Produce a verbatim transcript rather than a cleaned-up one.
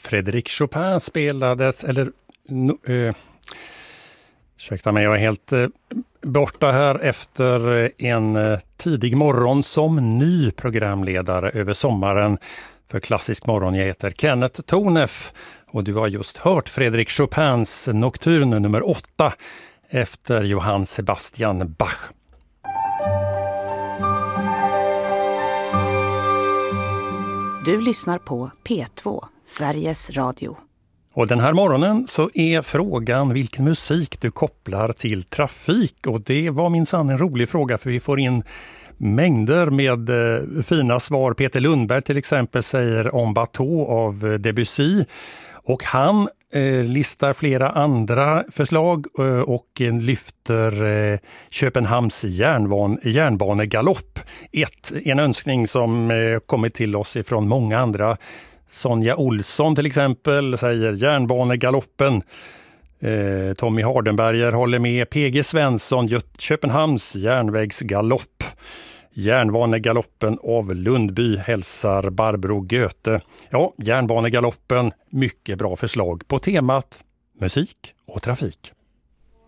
Frédéric Chopin spelades, eller uh, ursäkta mig, jag är helt uh, borta här efter uh, en uh, tidig morgon som ny programledare över sommaren för Klassisk morgon. Jag heter Kenneth Tornef och du har just hört Frédéric Chopins Nocturne nummer åtta efter Johann Sebastian Bach. Du lyssnar på P två, Sveriges Radio. Och den här morgonen så är frågan vilken musik du kopplar till trafik. Och det var minsann en rolig fråga, för vi får in mängder med eh, fina svar. Peter Lundberg till exempel säger om Bateau av Debussy. Och han eh, listar flera andra förslag eh, och eh, lyfter eh, Köpenhamns järnvan, järnbanegalopp. Ett, en önskning som eh, kommit till oss ifrån många andra. Sonja Olsson till exempel säger järnbanegaloppen. Eh, Tommy Hardenberger håller med. P G Svensson, Göt- Köpenhamns järnvägsgalopp. Järnbanegaloppen av Lundby hälsar Barbro Göte. Ja, järnbanegaloppen, mycket bra förslag på temat musik och trafik.